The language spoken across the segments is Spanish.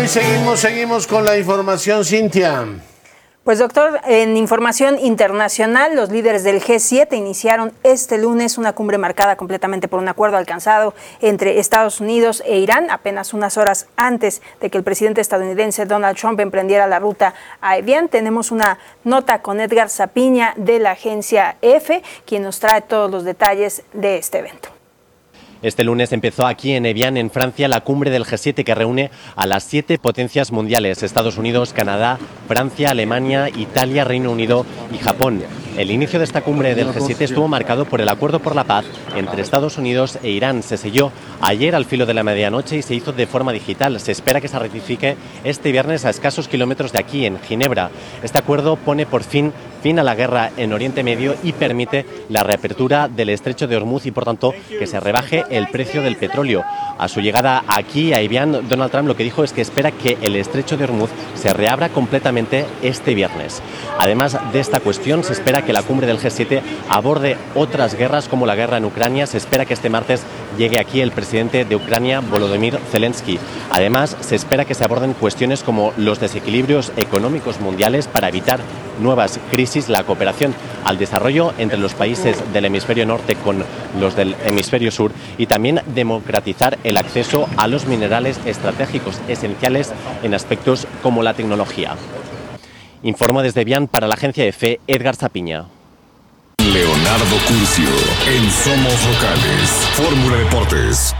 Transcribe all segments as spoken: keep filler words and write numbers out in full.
Y seguimos, seguimos con la información, Cintia. Pues doctor, en información internacional, los líderes del G siete iniciaron este lunes una cumbre marcada completamente por un acuerdo alcanzado entre Estados Unidos e Irán, apenas unas horas antes de que el presidente estadounidense Donald Trump emprendiera la ruta a Evian. Tenemos una nota con Edgar Zapiña de la agencia EFE, quien nos trae todos los detalles de este evento. Este lunes empezó aquí en Evian, en Francia, la cumbre del G siete que reúne a las siete potencias mundiales: Estados Unidos, Canadá, Francia, Alemania, Italia, Reino Unido y Japón. El inicio de esta cumbre del G siete estuvo marcado por el acuerdo por la paz entre Estados Unidos e Irán. Se selló ayer al filo de la medianoche y se hizo de forma digital. Se espera que se ratifique este viernes a escasos kilómetros de aquí, en Ginebra. Este acuerdo pone por fin fin a la guerra en Oriente Medio y permite la reapertura del estrecho de Hormuz y, por tanto, que se rebaje el precio del petróleo. A su llegada aquí, a Evian, Donald Trump lo que dijo es que espera que el estrecho de Hormuz se reabra completamente este viernes. Además de esta cuestión, se espera que la cumbre del G siete aborde otras guerras como la guerra en Ucrania. Se espera que este martes llegue aquí el presidente de Ucrania, Volodymyr Zelensky. Además, se espera que se aborden cuestiones como los desequilibrios económicos mundiales para evitar nuevas crisis, la cooperación al desarrollo entre los países del hemisferio norte con los del hemisferio sur y también democratizar el acceso a los minerales estratégicos esenciales en aspectos como la tecnología. Informó desde Evian para la agencia EFE, Edgar Zapiña. Leonardo Curcio, en Somos Locales, Fórmula Deportes.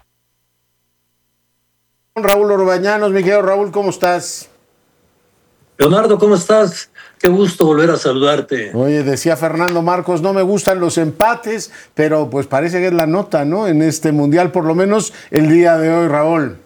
Raúl Orbañanos, mi querido Raúl, ¿cómo estás? Leonardo, ¿cómo estás? Qué gusto volver a saludarte. Oye, decía Fernando Marcos, no me gustan los empates, pero pues parece que es la nota, ¿no? En este mundial, por lo menos el día de hoy, Raúl.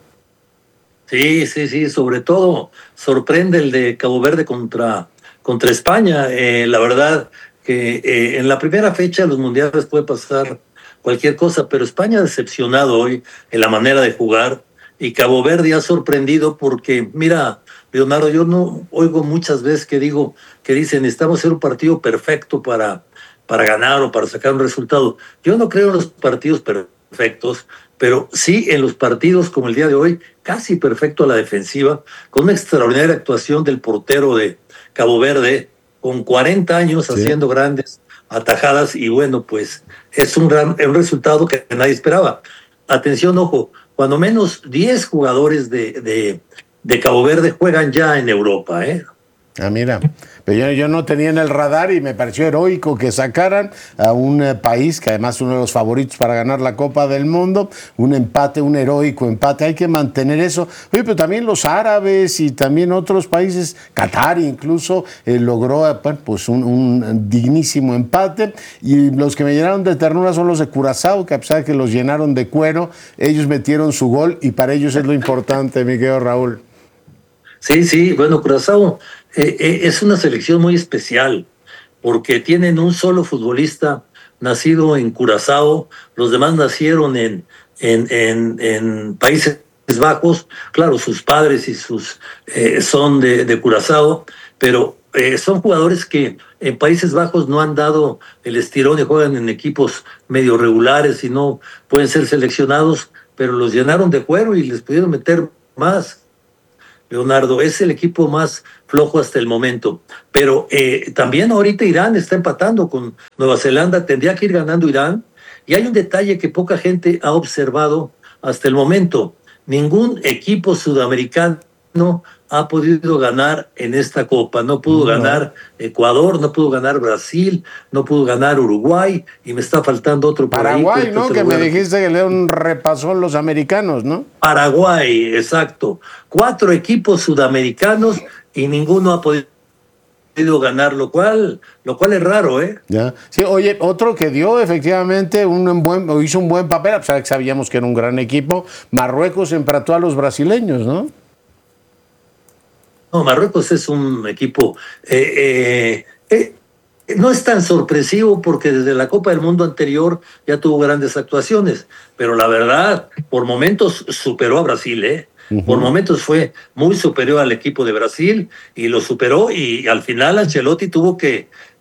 Sí, sí, sí, sobre todo sorprende el de Cabo Verde contra, contra España. Eh, la verdad que eh, en la primera fecha de los mundiales puede pasar cualquier cosa, pero España ha decepcionado hoy en la manera de jugar y Cabo Verde ha sorprendido porque, mira, Leonardo, yo no oigo muchas veces que digo que dicen necesitamos hacer un partido perfecto para, para ganar o para sacar un resultado. Yo no creo en los partidos perfectos, pero sí en los partidos como el día de hoy, casi perfecto a la defensiva, con una extraordinaria actuación del portero de Cabo Verde, con cuarenta años sí. haciendo grandes atajadas, y bueno, pues es un, gran, un resultado que nadie esperaba. Atención, ojo, cuando menos diez jugadores de, de, de Cabo Verde juegan ya en Europa, ¿eh? Ah, mira, pero yo, yo no tenía en el radar y me pareció heroico que sacaran a un eh, país que además es uno de los favoritos para ganar la Copa del Mundo, un empate, un heroico empate, hay que mantener eso. Oye, pero también los árabes y también otros países, Qatar incluso, eh, logró eh, pues un, un dignísimo empate, y los que me llenaron de ternura son los de Curazao, que a pesar de que los llenaron de cuero, ellos metieron su gol y para ellos es lo importante, mi querido Raúl. Sí, sí, bueno, Curazao eh, eh, es una selección muy especial porque tienen un solo futbolista nacido en Curazao, los demás nacieron en, en, en, en Países Bajos, claro, sus padres y sus eh, son de, de Curazao, pero eh, son jugadores que en Países Bajos no han dado el estirón y juegan en equipos medio regulares y no pueden ser seleccionados, pero los llenaron de cuero y les pudieron meter más. Leonardo, es el equipo más flojo hasta el momento, pero eh, también ahorita Irán está empatando con Nueva Zelanda, tendría que ir ganando Irán, y hay un detalle que poca gente ha observado hasta el momento: ningún equipo sudamericano ha podido ganar en esta Copa. No pudo no. ganar Ecuador, no pudo ganar Brasil, no pudo ganar Uruguay, y me está faltando otro por Paraguay, ahí, ¿no? Que me dijiste que le un repasón los americanos, ¿no? Paraguay, exacto. Cuatro equipos sudamericanos y ninguno ha podido ganar, lo cual, lo cual es raro, ¿eh? Ya. Sí, oye, otro que dio efectivamente un buen, hizo un buen papel, a pesar de que sabíamos que era un gran equipo, Marruecos empató a los brasileños, ¿no? No, Marruecos es un equipo eh, eh, eh, no es tan sorpresivo porque desde la Copa del Mundo anterior ya tuvo grandes actuaciones, pero la verdad, por momentos superó a Brasil, ¿eh? Uh-huh. Por momentos fue muy superior al equipo de Brasil y lo superó, y al final Ancelotti tuvo que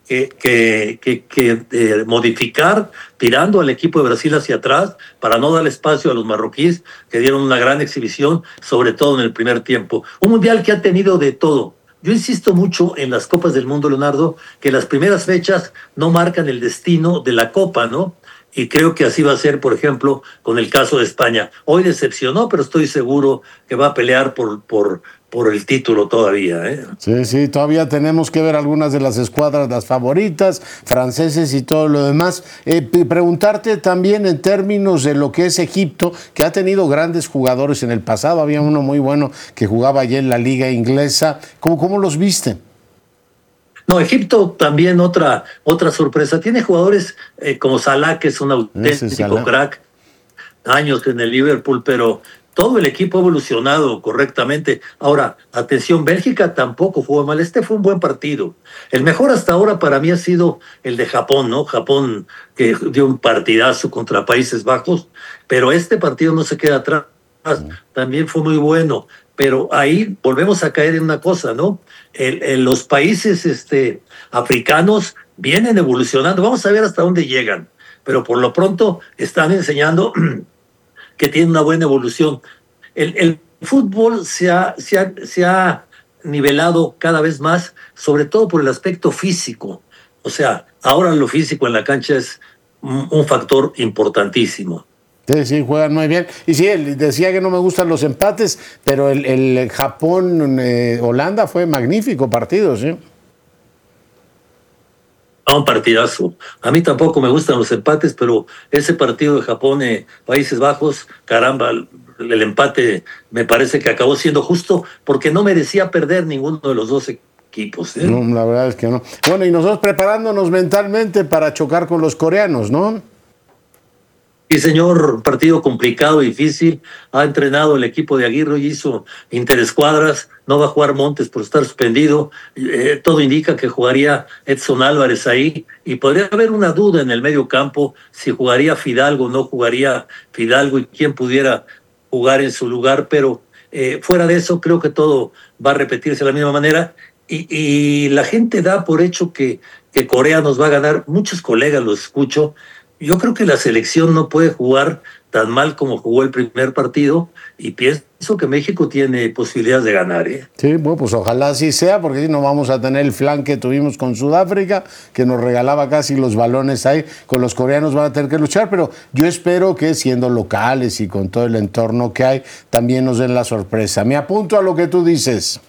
que, que, que, que eh, modificar, tirando al equipo de Brasil hacia atrás para no dar espacio a los marroquíes, que dieron una gran exhibición, sobre todo en el primer tiempo. Un mundial que ha tenido de todo. Yo insisto mucho en las Copas del Mundo, Leonardo, que las primeras fechas no marcan el destino de la Copa, ¿no? Y creo que así va a ser, por ejemplo, con el caso de España. Hoy decepcionó, pero estoy seguro que va a pelear por, por, por el título todavía, ¿eh? Sí, sí, todavía tenemos que ver algunas de las escuadras, las favoritas, franceses y todo lo demás. Eh, preguntarte también en términos de lo que es Egipto, que ha tenido grandes jugadores en el pasado. Había uno muy bueno que jugaba allí en la liga inglesa. ¿Cómo, cómo los viste? No, Egipto también otra, otra sorpresa. Tiene jugadores eh, como Salah, que es un auténtico crack, años en el Liverpool, pero todo el equipo ha evolucionado correctamente. Ahora, atención, Bélgica tampoco jugó mal. Este fue un buen partido. El mejor hasta ahora para mí ha sido el de Japón, ¿no? Japón que dio un partidazo contra Países Bajos, pero este partido no se queda atrás. También fue muy bueno. Pero ahí volvemos a caer en una cosa, ¿no? El, el, los países este, africanos vienen evolucionando. Vamos a ver hasta dónde llegan. Pero por lo pronto están enseñando que tienen una buena evolución. El, el fútbol se ha, se, ha, se ha nivelado cada vez más, sobre todo por el aspecto físico. O sea, ahora lo físico en la cancha es un, un factor importantísimo. Sí, sí, juegan muy bien. Y sí, él decía que no me gustan los empates, pero el, el Japón-Holanda eh, fue magnífico partido, ¿sí? A un partidazo. A mí tampoco me gustan los empates, pero ese partido de Japón, eh, Países Bajos, caramba, el, el empate me parece que acabó siendo justo porque no merecía perder ninguno de los dos equipos, ¿eh? No, la verdad es que no. Bueno, y nosotros preparándonos mentalmente para chocar con los coreanos, ¿no? Sí, señor, partido complicado, difícil. Ha entrenado el equipo de Aguirre y hizo interescuadras. No va a jugar Montes por estar suspendido. Eh, todo indica que jugaría Edson Álvarez ahí. Y podría haber una duda en el medio campo si jugaría Fidalgo o no jugaría Fidalgo y quién pudiera jugar en su lugar. Pero eh, fuera de eso, creo que todo va a repetirse de la misma manera. Y, y la gente da por hecho que, que Corea nos va a ganar. Muchos colegas lo escucho. Yo creo que la selección no puede jugar tan mal como jugó el primer partido y pienso que México tiene posibilidades de ganar, ¿eh? Sí, bueno, pues ojalá así sea, porque si no vamos a tener el flan que tuvimos con Sudáfrica, que nos regalaba casi los balones ahí. Con los coreanos van a tener que luchar, pero yo espero que siendo locales y con todo el entorno que hay, también nos den la sorpresa. Me apunto a lo que tú dices.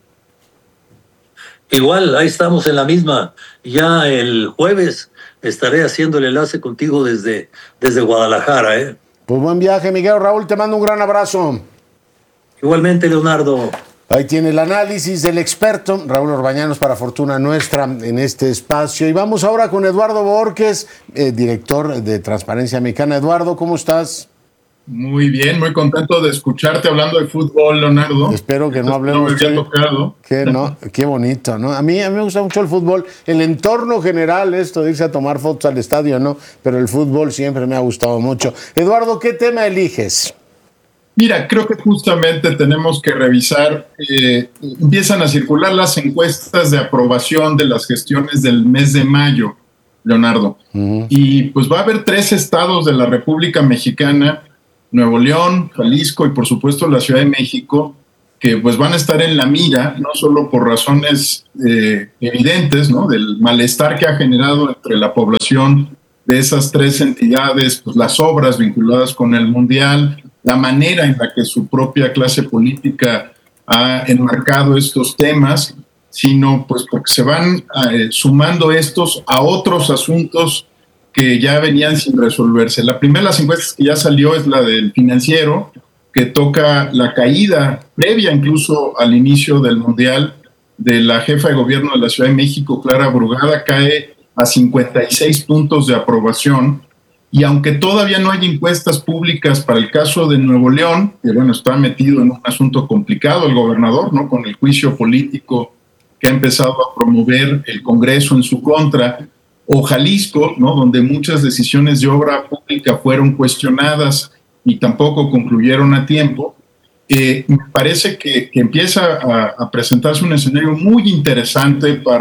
Igual, ahí estamos en la misma. Ya el jueves estaré haciendo el enlace contigo desde, desde Guadalajara, ¿eh? Pues buen viaje, Miguel. Raúl, te mando un gran abrazo. Igualmente, Leonardo. Ahí tiene el análisis del experto Raúl Orbañanos para fortuna nuestra en este espacio. Y vamos ahora con Eduardo Borges, eh, director de Transparencia Mexicana. Eduardo, ¿cómo estás? Muy bien, muy contento de escucharte hablando de fútbol, Leonardo. Espero que no hablemos. No me había tocado. Qué, no, qué bonito, ¿no? A mí, a mí me gusta mucho el fútbol. El entorno general, esto de irse a tomar fotos al estadio, ¿no? Pero el fútbol siempre me ha gustado mucho. Eduardo, ¿qué tema eliges? Mira, creo que justamente tenemos que revisar, eh, empiezan a circular las encuestas de aprobación de las gestiones del mes de mayo, Leonardo. Uh-huh. Y pues va a haber tres estados de la República Mexicana, Nuevo León, Jalisco y por supuesto la Ciudad de México, que pues van a estar en la mira, no solo por razones eh, evidentes, ¿no? Del malestar que ha generado entre la población de esas tres entidades, pues las obras vinculadas con el Mundial, la manera en la que su propia clase política ha enmarcado estos temas, sino pues porque se van eh, sumando estos a otros asuntos que ya venían sin resolverse. La primera de las encuestas que ya salió es la del Financiero, que toca la caída previa incluso al inicio del Mundial de la jefa de gobierno de la Ciudad de México, Clara Brugada, cae a cincuenta y seis puntos de aprobación. Y aunque todavía no hay encuestas públicas para el caso de Nuevo León, que bueno, está metido en un asunto complicado el gobernador, ¿no? Con el juicio político que ha empezado a promover el Congreso en su contra, o Jalisco, ¿no? Donde muchas decisiones de obra pública fueron cuestionadas y tampoco concluyeron a tiempo, eh, me parece que, que empieza a, a presentarse un escenario muy interesante para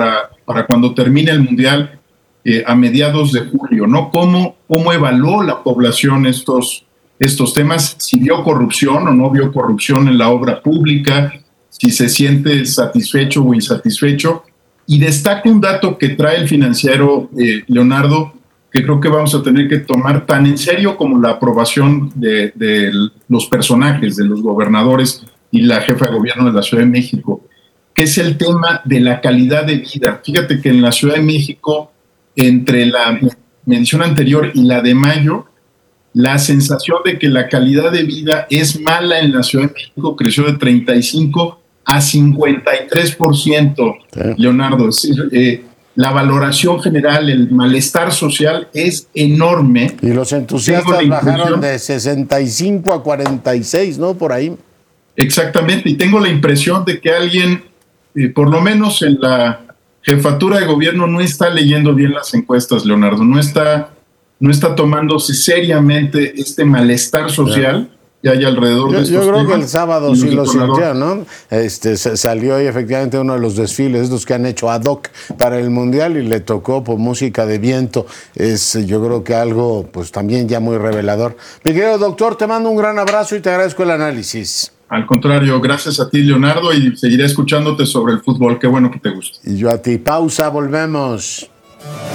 para cuando termine el Mundial eh, a mediados de julio, ¿no? ¿Cómo, cómo evaluó la población estos, estos temas? Si vio corrupción o no vio corrupción en la obra pública, si se siente satisfecho o insatisfecho. Y destaca un dato que trae el Financiero, eh, Leonardo, que creo que vamos a tener que tomar tan en serio como la aprobación de, de los personajes, de los gobernadores y la jefa de gobierno de la Ciudad de México, que es el tema de la calidad de vida. Fíjate que en la Ciudad de México, entre la medición anterior y la de mayo, la sensación de que la calidad de vida es mala en la Ciudad de México creció de treinta y cinco a cincuenta y tres por ciento, sí. Leonardo. Es decir, eh, la valoración general, el malestar social es enorme. Y los entusiastas bajaron de sesenta y cinco a cuarenta y seis, ¿no? Por ahí. Exactamente, y tengo la impresión de que alguien, eh, por lo menos en la jefatura de gobierno, no está leyendo bien las encuestas, Leonardo, no está, no está tomándose seriamente este malestar social que hay alrededor yo, de estos Yo creo temas. que el sábado sí lo sintió, ¿no? Este, salió ahí efectivamente uno de los desfiles, estos que han hecho ad hoc para el Mundial, y le tocó por música de viento. Es, yo creo que algo, pues también ya muy revelador. Mi querido doctor, te mando un gran abrazo y te agradezco el análisis. Al contrario, gracias a ti, Leonardo, y seguiré escuchándote sobre el fútbol. Qué bueno que te gusta. Y yo a ti. Pausa, volvemos.